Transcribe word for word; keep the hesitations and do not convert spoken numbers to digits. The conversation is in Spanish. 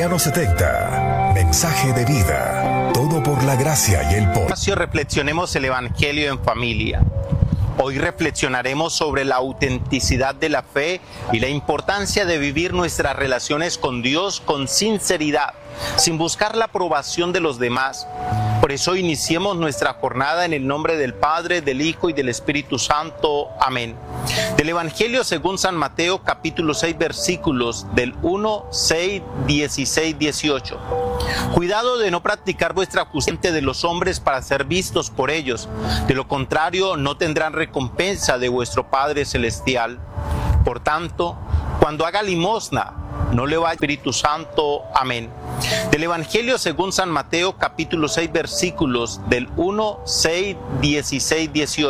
Cristiano setenta. Mensaje de vida. Todo por la gracia y el poder. Reflexionemos el Evangelio en familia. Hoy reflexionaremos sobre la autenticidad de la fe y la importancia de vivir nuestras relaciones con Dios con sinceridad, sin buscar la aprobación de los demás. Por eso iniciemos nuestra jornada en el nombre del Padre, del Hijo y del Espíritu Santo. Amén. Del Evangelio según San Mateo, capítulo seis, versículos del uno, seis, dieciséis, dieciocho. Cuidado de no practicar vuestra justicia de los hombres para ser vistos por ellos. De lo contrario, no tendrán recompensa de vuestro Padre Celestial. Por tanto, cuando haga limosna, no le va al Espíritu Santo. Amén. Del Evangelio según San Mateo, capítulo seis, versículos del uno, seis, dieciséis, dieciocho.